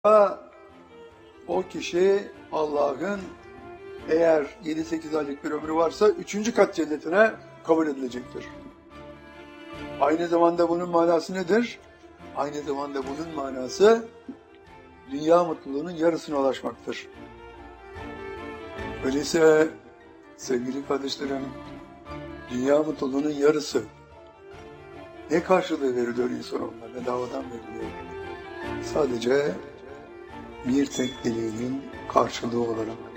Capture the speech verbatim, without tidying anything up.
O kişi Allah'ın eğer yedi sekiz aylık bir ömrü varsa üçüncü kat cennetine kabul edilecektir. Aynı zamanda bunun manası nedir? Aynı zamanda bunun manası dünya mutluluğunun yarısına ulaşmaktır. Öyleyse sevgili kardeşlerim, dünya mutluluğunun yarısı ne karşılığı veriliyor insanoğluna? Bedavadan veriliyor. Sadece bir tek dileğinin karşılığı olarak.